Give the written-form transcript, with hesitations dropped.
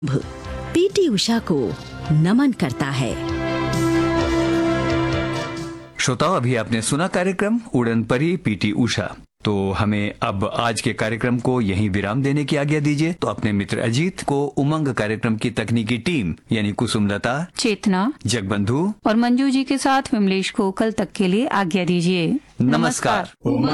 PT Usha को नमन करता है। श्रोताओं, अभी आपने सुना कार्यक्रम उड़न परी पीटी उषा। तो हमें अब आज के कार्यक्रम को यहीं विराम देने की आज्ञा दीजिए। तो अपने मित्र अजीत को उमंग कार्यक्रम की तकनीकी टीम यानी कुसुमलता, चेतना, जगबंधु और मंजू जी के साथ विमलेश को कल तक के लिए आज्ञा दीजिए। नमस्कार।